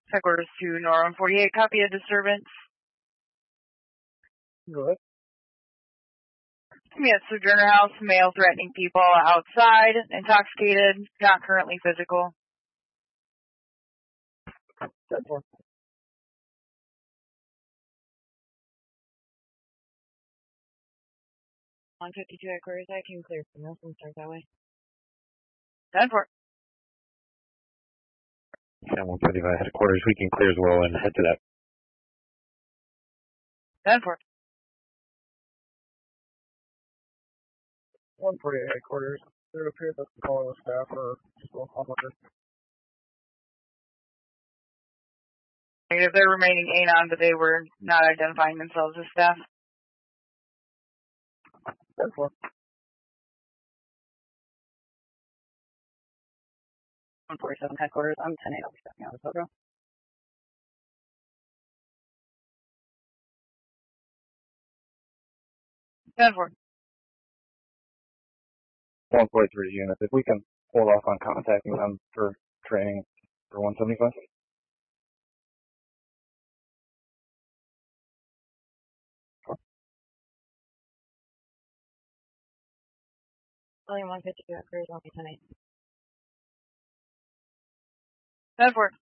Headquarters to Nor 148, copy of disturbance. Go ahead. Yes, Sojourner House, male threatening people outside, intoxicated, not currently physical. 10-4. 152 headquarters, I can clear from this and start that way. 10-4. Yeah, 155 headquarters, we can clear as well and head to that. 10-4. 148 headquarters. It appears that the call of staff are still onlookers. Negative, they're remaining anon, but they were not identifying themselves as staff. 10-4. 147 headquarters, I'm 10-8, I'll be stepping out of the photo. 10-4. 143 units. If we can hold off on contacting them for training for 175. William 152 headquarters, I'll be 10-8. 10-4.